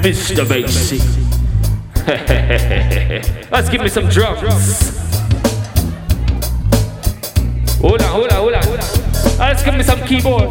Mr. Basie. Let's give me some drums. Hold on. Let's give me some keyboard.